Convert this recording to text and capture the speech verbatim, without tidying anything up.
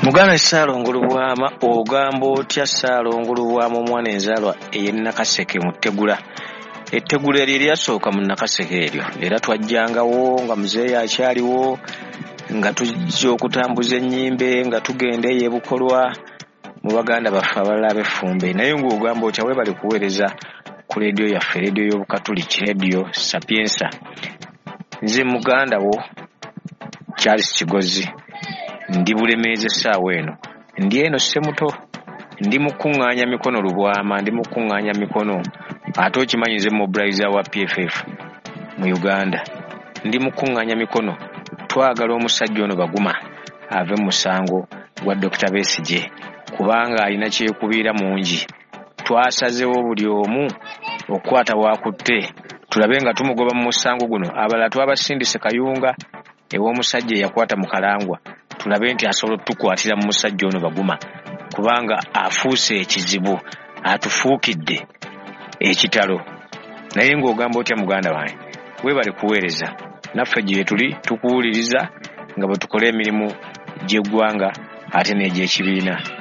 Muganda Ssaalongolubwama ogamba otya Ssaalongolubwama omwana enzaalwa ey'e Nakaseke mu Ttegula. Ettegula eryo lyasooka mu Nakaseke eryo era twajjangawo nga muzeeyi akyaliwo nga tujja okutambuza ennyimbe nga tugenda eyo e Bukolwa mu baganda baffe abalala ab'effumbe. Naye ng'ogamba otya weebale kuweereza ku leediyo yaffe, leediyo y'Obukatuliki, leediyo Sapienza. Nze muganda wo Charles Kigozi ndi Bulemeezi essaawa eno. Ndi eno Ssemuto, ndi mu kuŋŋaanya mikono Lubwama, ndi mu kuŋŋaanya mikono ate okimanyi nze mobilizer wa P F F mu Uganda. Ndi mu kuŋŋaanya mikono twagala omusajja ono Baguma ave mu musango gwa Doctor Besigye kubanga alina kyekubiira mungi. Twasazeewo buli omu okukwata waakutte tulabe nga tumugoba mu musango guno. Abalala twabasindise Kayunga ew'omusajja eyakwata mu Kalangwa, tulabe nti asobola tukwatira mu musajja ono Baguma kubanga afuuse ekizibu, atufuukidde ekitalo. Naye ng'ogamba otya muganda wange, weebale kuweereza naffe gye tuli tukuwuliriza nga bwe tukola emirimu gy'eggwanga ate n'egy'ekibiina.